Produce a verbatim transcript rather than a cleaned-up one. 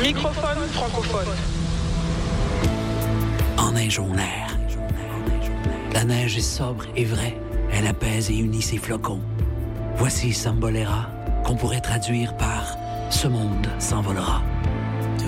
Microphone francophone. En neige on air. La neige est sobre et vraie. Elle apaise et unit ses flocons. Voici Sambolera, qu'on pourrait traduire par « Ce monde s'envolera ».